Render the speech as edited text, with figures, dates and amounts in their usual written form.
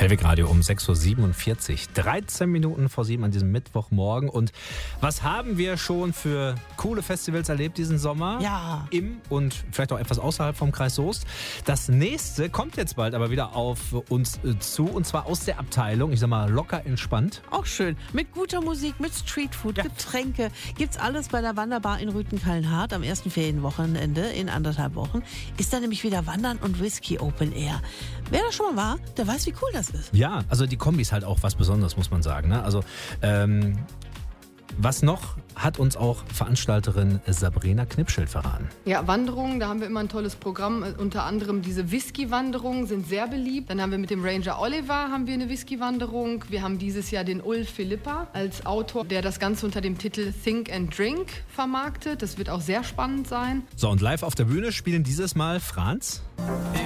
Hellwig Radio um 6.47 Uhr, 13 Minuten vor 7 an diesem Mittwochmorgen. Und was haben wir schon für coole Festivals erlebt diesen Sommer? Ja. Im und vielleicht auch etwas außerhalb vom Kreis Soest. Das nächste kommt jetzt bald aber wieder auf uns zu, und zwar aus der Abteilung, ich sag mal locker entspannt. Auch schön. Mit guter Musik, mit Streetfood, Getränke. Gibt's alles bei der Wanderbar in Rüthen-Kallenhardt am ersten Ferienwochenende in 1,5 Wochen. Ist da nämlich wieder Wandern und Whisky Open Air. Wer da schon mal war, der weiß, wie cool das ist. Ja, also die Kombi ist halt auch was Besonderes, muss man sagen. Ne? Also, was noch hat uns auch Veranstalterin Sabrina Knipschild verraten. Ja, Wanderungen, da haben wir immer ein tolles Programm. Unter anderem diese Whisky-Wanderungen sind sehr beliebt. Dann haben wir mit dem Ranger Oliver eine Whisky-Wanderung. Wir haben dieses Jahr den Ulf Philippa als Autor, der das Ganze unter dem Titel Think and Drink vermarktet. Das wird auch sehr spannend sein. So, und live auf der Bühne spielen dieses Mal Franz.